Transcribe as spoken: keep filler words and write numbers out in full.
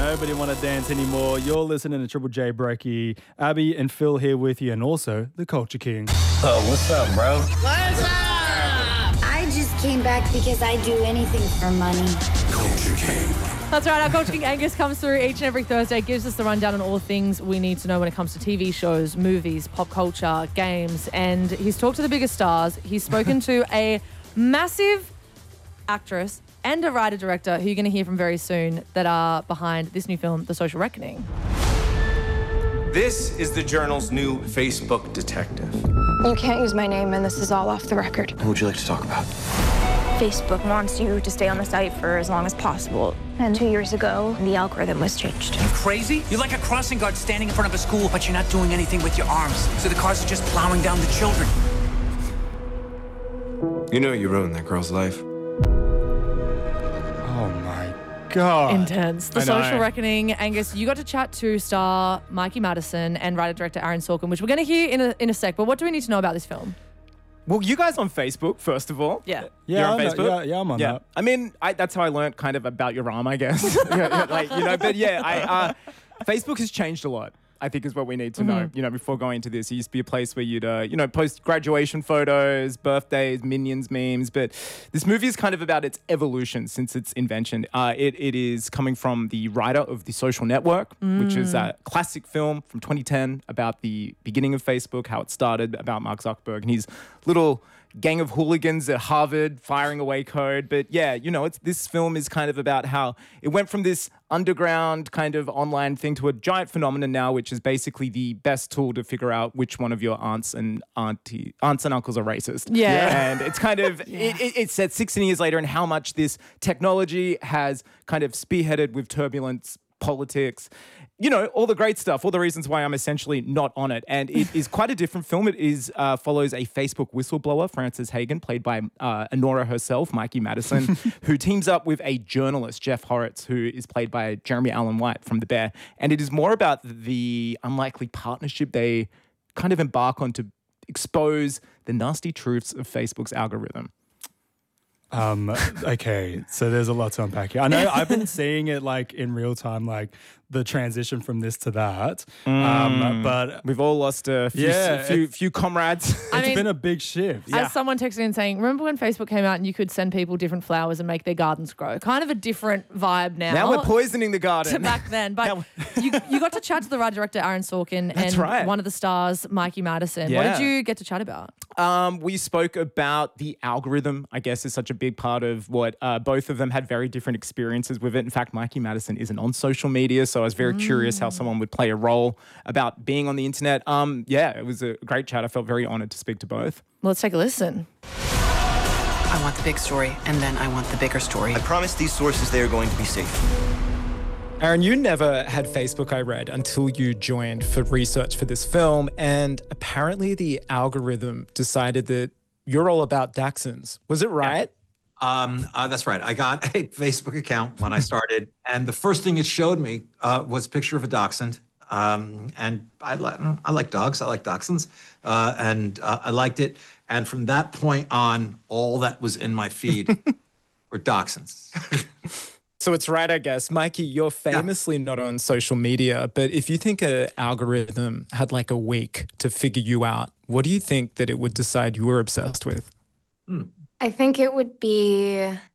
Nobody want to dance anymore. You're listening to Triple J Breaky. Abby and Phil here with you, and also the Culture King. Oh, what's up, bro? What's up? I just came back because I do anything for money. Culture King. That's right, our Culture King Angus comes through each and every Thursday, gives us the rundown on all things we need to know when it comes to T V shows, movies, pop culture, games, and he's talked to the biggest stars. He's spoken to a massive actress and a writer-director who you're going to hear from very soon that are behind this new film, The Social Reckoning. This is the Journal's new Facebook detective. You can't use my name, and this is all off the record. What would you like to talk about? Facebook wants you to stay on the site for as long as possible. And two years ago, the algorithm was changed. You crazy? You're like a crossing guard standing in front of a school, but you're not doing anything with your arms. So the cars are just plowing down the children. You know you ruined that girl's life. Oh my God. Intense. The I know. Social Reckoning. Angus, you got to chat to star Mikey Madison and writer-director Aaron Sorkin, which we're going to hear in a, in a sec. But what do we need to know about this film? Well, you guys on Facebook, first of all. Yeah. Yeah, You're on I know- Facebook? yeah, yeah, I'm on yeah. that. I mean, I, that's how I learned kind of about your arm, I guess. Yeah, yeah, like, you know, but yeah, I, uh, Facebook has changed a lot, I think is what we need to know, you know, before going into this. It used to be a place where you'd, uh, you know, post graduation photos, birthdays, Minions memes, but this movie is kind of about its evolution since its invention. Uh, it, it is coming from the writer of The Social Network, which is a classic film from twenty ten about the beginning of Facebook, how it started, about Mark Zuckerberg and his little gang of hooligans at Harvard firing away code. But yeah, you know, it's this film is kind of about how it went from this underground kind of online thing to a giant phenomenon now, which is basically the best tool to figure out which one of your aunts and auntie aunts and uncles are racist. Yeah. And it's kind of, Yeah. it, it, it's set sixteen years later and how much this technology has kind of spearheaded with turbulence, politics, you know, all the great stuff, all the reasons why I'm essentially not on it. And it is quite a different film. It is uh, follows a Facebook whistleblower, Frances Hagen, played by uh, Honora herself, Mikey Madison, who teams up with a journalist, Jeff Horitz, who is played by Jeremy Allen White from The Bear. And it is more about the unlikely partnership they kind of embark on to expose the nasty truths of Facebook's algorithm. Um, okay, so there's a lot to unpack here. I know I've been seeing it like in real time, like the transition from this to that. Um, but We've all lost a few, Yeah, few, it's- few comrades. I it's mean, been a big shift. Yeah. As someone texted in saying, remember when Facebook came out and you could send people different flowers and make their gardens grow? Kind of a different vibe now. Now we're poisoning the garden. to back then. But Now- you, you got to chat to the writer director Aaron Sorkin That's and right. one of the stars, Mikey Madison. What Yeah. did you get to chat about? Um, we spoke about the algorithm, I guess, is such a big part of what uh, both of them had very different experiences with it. In fact, Mikey Madison isn't on social media, so I was very curious how someone would play a role about being on the internet. Um, yeah, it was a great chat. I felt very honored to speak to both. Let's take a listen. I want the big story, and then I want the bigger story. I promise these sources they are going to be safe. Aaron, you never had Facebook, I read, until you joined for research for this film. And apparently the algorithm decided that you're all about Dachshunds. Was it right? Um, uh, that's right. I got a Facebook account when I started, and the first thing it showed me uh, was a picture of a dachshund. Um, and I, li- I like dogs. I like dachshunds, uh, and uh, I liked it. And from that point on, all that was in my feed were dachshunds. So it's right, I guess. Mikey, you're famously not on social media, but if you think an algorithm had like a week to figure you out, what do you think that it would decide you were obsessed with? I think it would be